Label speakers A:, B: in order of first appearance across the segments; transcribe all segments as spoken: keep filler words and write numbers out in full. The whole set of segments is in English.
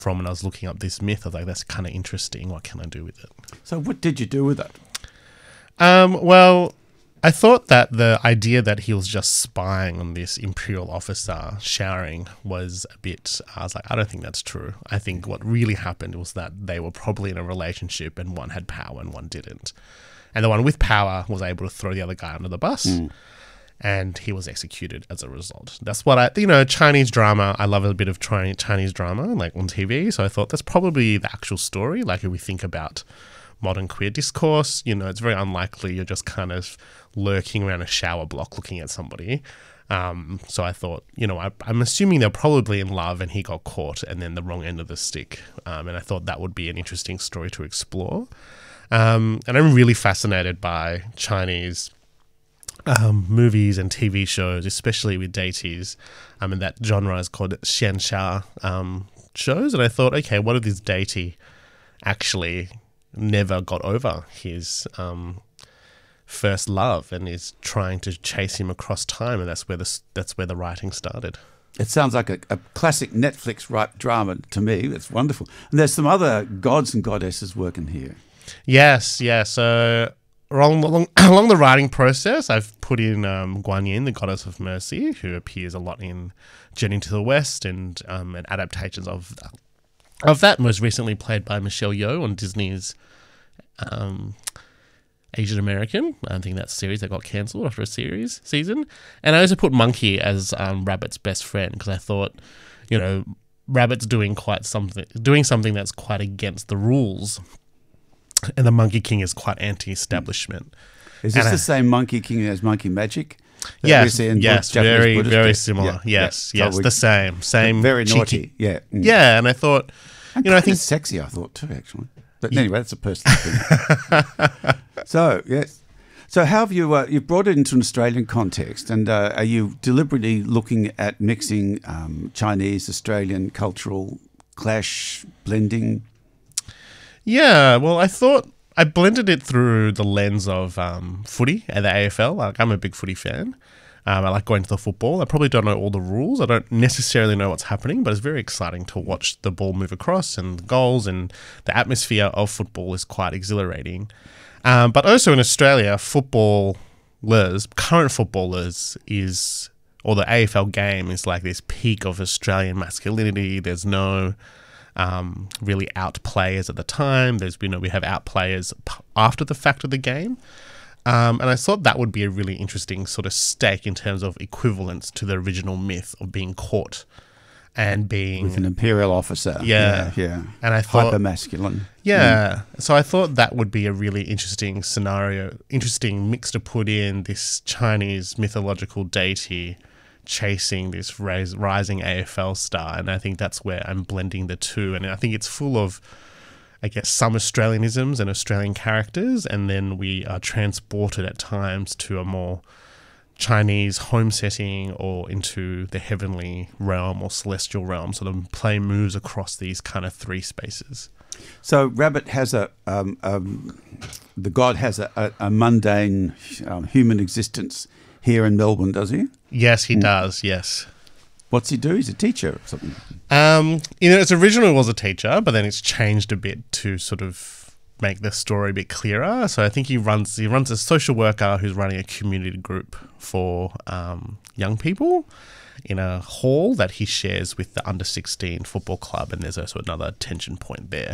A: from when I was looking up this myth. I was like, that's kind of interesting. What can I do with it?
B: So what did you do with it?
A: Um, well, I thought that the idea that he was just spying on this imperial officer showering was a bit, I was like, I don't think that's true. I think what really happened was that they were probably in a relationship and one had power and one didn't. And the one with power was able to throw the other guy under the bus. Mm. And he was executed as a result. That's what I, you know, Chinese drama, I love a bit of Chinese drama, like on T V. So I thought that's probably the actual story. Like if we think about modern queer discourse, you know, it's very unlikely you're just kind of lurking around a shower block looking at somebody. Um, so I thought, you know, I, I'm assuming they're probably in love and he got caught and then the wrong end of the stick. Um, and I thought that would be an interesting story to explore. Um, and I'm really fascinated by Chinese Um, movies and T V shows, especially with deities. Um, and that genre is called xianxia um, shows. And I thought, okay, what if this deity actually never got over his um, first love and is trying to chase him across time? And that's where the that's where the writing started.
B: It sounds like a, a classic Netflix right drama to me. That's wonderful. And there's some other gods and goddesses working here.
A: Yes, yeah. So Along, along, along the writing process, I've put in um, Guan Yin, the goddess of mercy, who appears a lot in Journey to the West and um, and adaptations of of that. Most recently played by Michelle Yeoh on Disney's um, Asian American. I think that series that got cancelled after a series season. And I also put Monkey as um, Rabbit's best friend because I thought, you know, Rabbit's doing quite something, doing something that's quite against the rules. And the Monkey King is quite anti-establishment.
B: Is this
A: and
B: the I, same Monkey King as Monkey Magic?
A: Yes, yes,
B: Japanese
A: very,
B: Buddhist
A: very
B: day?
A: similar.
B: Yeah,
A: yes,
B: yeah.
A: yes,
B: So we,
A: the same, same.
B: Very
A: cheeky.
B: naughty, yeah. Mm.
A: Yeah, and I thought,
B: and
A: you know, I think
B: sexy. I thought too, actually. But anyway, that's a personal thing. So yes. So how have you uh, you've brought it into an Australian context, and uh, are you deliberately looking at mixing um, Chinese, Australian cultural clash blending?
A: Yeah, well, I thought I blended it through the lens of um, footy and the A F L. Like, I'm a big footy fan. Um, I like going to the football. I probably don't know all the rules. I don't necessarily know what's happening, but it's very exciting to watch the ball move across and the goals, and the atmosphere of football is quite exhilarating. Um, but also in Australia, footballers, current footballers is, or the A F L game is like this peak of Australian masculinity. There's no um, really out players at the time. There's, you know, we have out players after the fact of the game. Um, and I thought that would be a really interesting sort of stake in terms of equivalence to the original myth of being caught and being
B: with an imperial officer.
A: Yeah,
B: yeah. yeah.
A: And I thought
B: hyper masculine.
A: Yeah. Mm. So I thought that would be a really interesting scenario, interesting mix to put in this Chinese mythological deity chasing this rise, rising A F L star. And I think that's where I'm blending the two. And I think it's full of, I guess, some Australianisms and Australian characters, and then we are transported at times to a more Chinese home setting or into the heavenly realm or celestial realm. So the play moves across these kind of three spaces.
B: So Rabbit has a, um, um, the god has a, a, a mundane um, human existence here in Melbourne, does he?
A: Yes, he mm. does, yes.
B: What's he do? He's a teacher or something?
A: Um, you know, it's originally was a teacher, but then it's changed a bit to sort of make the story a bit clearer. So I think he runs he runs a social worker who's running a community group for um, young people in a hall that he shares with the under sixteen football club, and there's also another tension point there.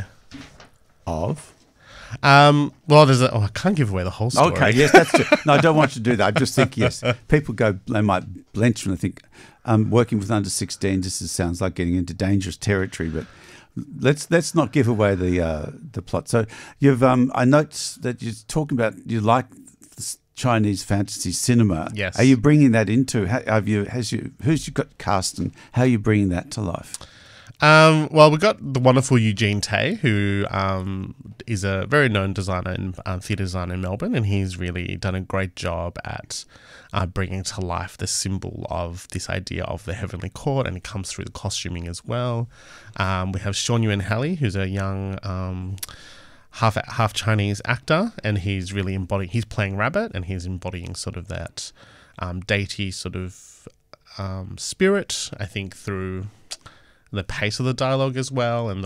B: Of?
A: Um, well, there's a, oh, I can't give away the whole story.
B: Okay, yes, that's true. No, I don't want you to do that. I just think, yes, people go, they might blench when they think, um, working with under sixteen, this is, sounds like getting into dangerous territory, but let's let's not give away the uh, the plot. So you've, um, I note that you're talking about, you like Chinese fantasy cinema.
A: Yes.
B: Are you bringing that into, have you, has you, who's you got cast and how are you bringing that to life?
A: Um, well, we've got the wonderful Eugene Tay, who um, is a very known designer and um, theatre designer in Melbourne, and he's really done a great job at uh, bringing to life the symbol of this idea of the heavenly court, and it comes through the costuming as well. Um, we have Sean Yuan Halley, who's a young um, half half Chinese actor, and he's really embodying. He's playing Rabbit, and he's embodying sort of that um, deity sort of um, spirit. I think through. the pace of the dialogue as well, and